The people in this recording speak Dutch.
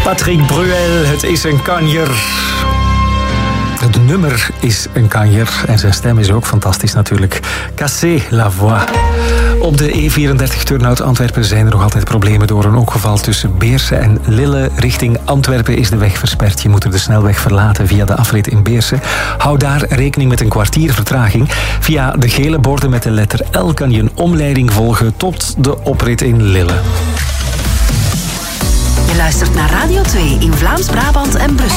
Patrick Bruel, het is een kanjer. Het nummer is een kanjer en zijn stem is ook fantastisch natuurlijk. Cassez la voix. Op de E34 Turnhout Antwerpen zijn er nog altijd problemen door een ongeval tussen Beerse en Lille. Richting Antwerpen is de weg versperd. Je moet er de snelweg verlaten via de afrit in Beerse. Hou daar rekening met een kwartier vertraging. Via de gele borden met de letter L kan je een omleiding volgen tot de oprit in Lille. Je luistert naar Radio 2 in Vlaams-Brabant en Brussel.